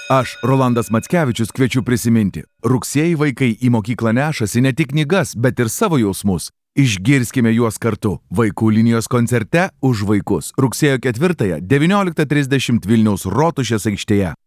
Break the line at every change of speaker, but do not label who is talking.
Aš, Rolandas Mackevičius, kviečiu prisiminti. Rugsėjį vaikai į mokyklą nešasi ne tik knygas, bet ir savo jausmus. Išgirskime juos kartu. Vaikų linijos koncerte už vaikus. Rugsėjo 4-ąją 19:30 Vilniaus Rotušės aikštėje.